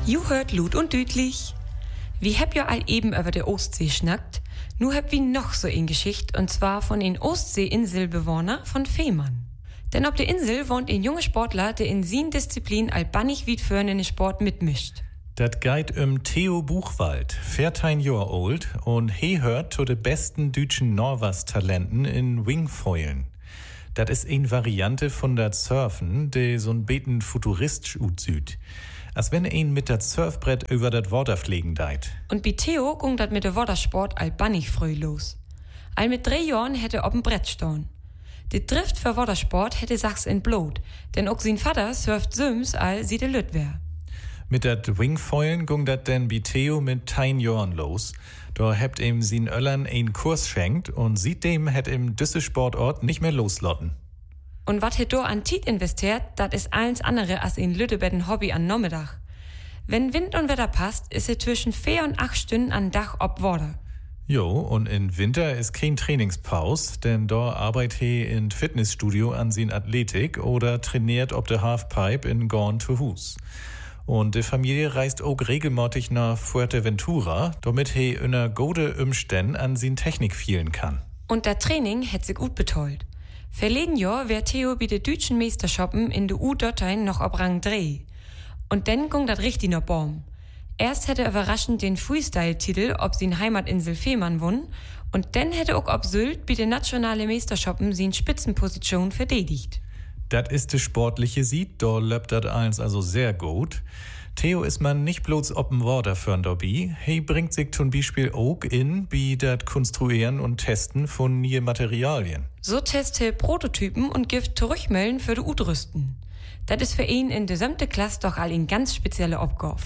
Ju hört Lut und Dütlich. Wir hab ja all eben über der Ostsee schnackt. Nu hab wir noch so ein Geschicht, und zwar von den Ostsee-Inselbewohner von Fehmarn. Denn auf der Insel wohnt ein junger Sportler, der in sin Disziplin albannig wie für einen Sport mitmischt. Dat geht Theo Buchwald, 14 Jahre alt, und he hört zu de besten deutschen Norwas-Talenten in Wingfoilen. Dat is een Variante von dat Surfen, de so'n beten futuristisch utsüd. Als wenn een mit dat Surfbrett über dat Water fliegen deit. Und bei Theo ging dat mit der Watersport albannig früh los. All mit 3 Jahren hätte ob'n Brett stehen. Die Drift für Watersport hätte Sachs in Blut, denn auch sein Vater surft Sims all sie de Lüt wär. Mit dat Wingfoilen ging dat denn bei Theo mit 10 Jahren los. Da hebt ihm sin Öllern einen Kurs schenkt und seitdem hätt ihm düsse Sportort nicht mehr loslotten. Und wat hätt do an Tiet investiert, dat is alles andere als in Lüttebetten Hobby an Nachmittag. Wenn Wind und Wetter passt, is er zwischen 4 und 8 Stunden an Dach ob Water. Jo, und in Winter ist kein Trainingspause, denn da arbeitet he in Fitnessstudio an sin Athletik oder trainiert ob der Halfpipe in Gorn to Hus. Und die Familie reist auch regelmäßig nach Fuerteventura, damit he in einer gute Umstände an sin Technik fielen kann. Und der Training hätt sich gut betollt. Verleden Jahr wär Theo bei de deutschen Meisterschappen in de U-Dottein noch ob Rang 3. Und dann ging dat richtig noch Baum. Erst hätte er überraschend den Freestyle-Titel ob sin Heimatinsel Fehmarn won, und dann hätte auch ob Sylt bei de nationale Meisterschappen sin Spitzenposition verdedigt. Dat ist de sportliche Sieg, da löbt dat eins also sehr gut. Theo ist man nicht bloß ob'n Water für'n dabei, he bringt sich zum Beispiel auch in, wie dat Konstruieren und Testen von neue Materialien. So testet Prototypen und gibt Zurückmelden für de Utrüsten. Dat is für ihn in de gesamte Klasse doch all in ganz spezielle Aufgabe.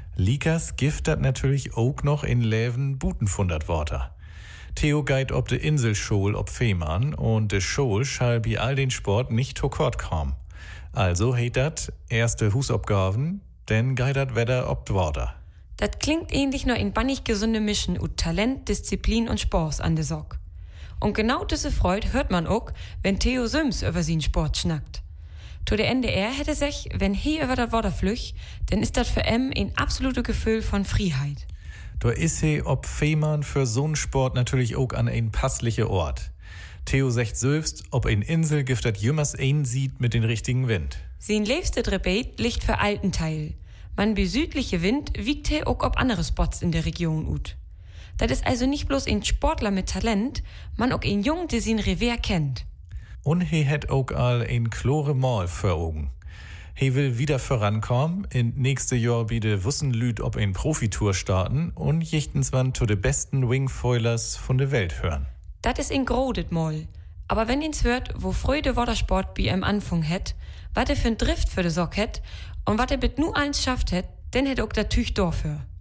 Likas gift dat natürlich auch noch in Leven Buten von dat Water. Theo geht ob de Inselschule ob Fehmarn und de Schule schall bei all den Sport nicht zu kurz kommen. Also heit dat erste Husabgaben, denn geht dat Wetter ob Water. Dat klingt ähnlich noch in bannig gesunde Mischen ut Talent, Disziplin und Sport an de Sock. Und genau diese Freude hört man auch, wenn Theo Sims über sin Sport schnackt. To der NDR hätte sich, wenn he über dat Water flüch, dann ist dat für ein absolutes Gefühl von Freiheit. Da is he ob Fehmarn für so'n Sport natürlich auch an ein passlicher Ort. Theo sagt selbst, ob ein Insel gibt dat jümmers ein sieht mit den richtigen Wind. Sein liebste Drebet liegt für alten Teil. Man bei südliche Wind wiegt he auch ob andere Spots in der Region ut. Dat is also nicht bloß ein Sportler mit Talent, man auch ein Jung, der sin Revier kennt. Und he hat auch all ein klore Mal für Augen. He will wieder vorankommen, in nächste Jahr biede Wussenlüd ob ein Profitour starten und jichtenswann zu de besten Wingfoilers von der Welt hören. Dat is ein grodet Mal. Aber wenn ihn's hört, wo Freude Watersport bei am Anfang hätt, wat er für ein Drift für de Sock hätt und wat er mit nu eins schafft hätt, dann hätt auch der Tüch dafür.